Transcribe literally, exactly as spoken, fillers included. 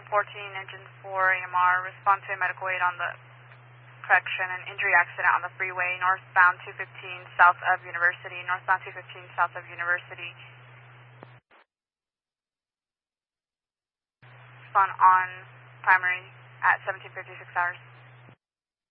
fourteen, engine four, A M R, respond to a medical aid on the correction, an injury accident on the freeway, northbound two fifteen, south of University, northbound two fifteen, south of University. Respond on primary at seventeen fifty-six hours.